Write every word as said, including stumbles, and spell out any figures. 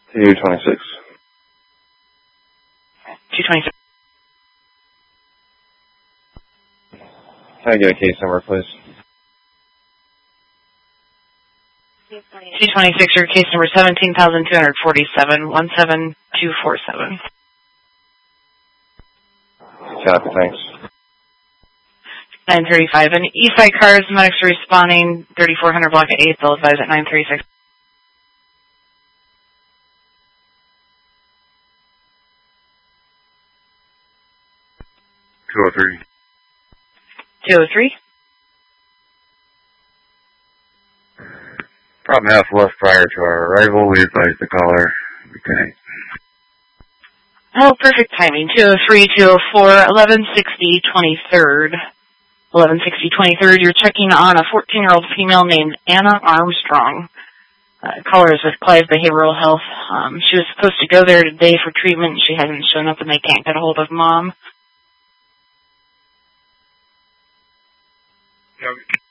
two twenty-six. two twenty-six. Can I get a case number, please? two twenty-six, your case number seventeen thousand two hundred forty-seven, one seven two four seven. Copy, thanks. nine thirty-five. And Eastside cars, medics are responding, thirty-four hundred block at eighth, they'll advise at nine thirty-six. two oh three. two oh three. Problem half left prior to our arrival. We advise the caller. Okay. Oh, perfect timing. two oh three, two oh four, eleven sixty, twenty-third. eleven sixty, twenty-third. You're checking on a fourteen-year-old female named Anna Armstrong. Uh, caller is with Clive Behavioral Health. Um, she was supposed to go there today for treatment. She hasn't shown up and they can't get a hold of Mom. Okay.